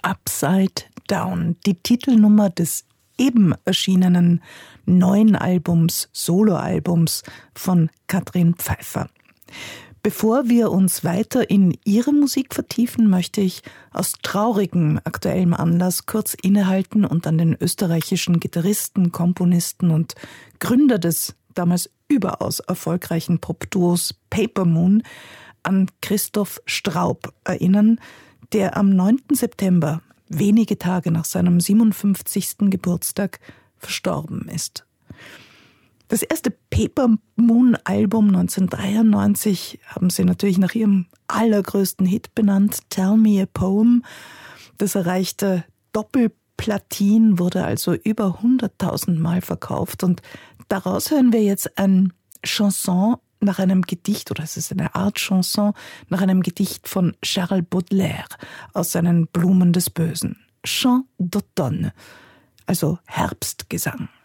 Upside Down, die Titelnummer des eben erschienenen neuen Albums, Soloalbums von Katrin Pfeiffer. Bevor wir uns weiter in ihre Musik vertiefen, möchte ich aus traurigem aktuellem Anlass kurz innehalten und an den österreichischen Gitarristen, Komponisten und Gründer des damals überaus erfolgreichen Popduos Paper Moon, an Christoph Straub erinnern, der am 9. September, wenige Tage nach seinem 57. Geburtstag, verstorben ist. Das erste Paper Moon Album 1993 haben sie natürlich nach ihrem allergrößten Hit benannt, Tell Me a Poem. Das erreichte Doppelplatin, wurde also über 100.000 Mal verkauft, und daraus hören wir jetzt ein Chanson nach einem Gedicht, oder es ist eine Art Chanson, nach einem Gedicht von Charles Baudelaire aus seinen Blumen des Bösen. Chant d'automne, also Herbstgesang.